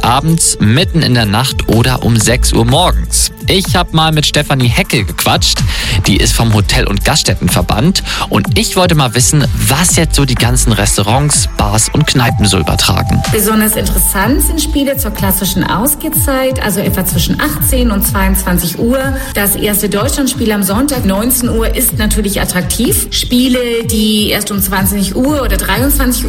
abends, mitten in der Nacht oder um 6 Uhr morgens. Ich habe mal mit Stefanie Heckel gequatscht. Die ist vom Hotel- und Gaststättenverband. Und ich wollte mal wissen, was jetzt so die ganzen Restaurants, Bars und Kneipen so übertragen. Besonders interessant sind Spiele zur klassischen Ausgehzeit, also etwa zwischen 18 und 22 Uhr. Das erste Deutschlandspiel am Sonntag, 19 Uhr, ist natürlich attraktiv. Spiele, die erst um 20 Uhr oder 23 Uhr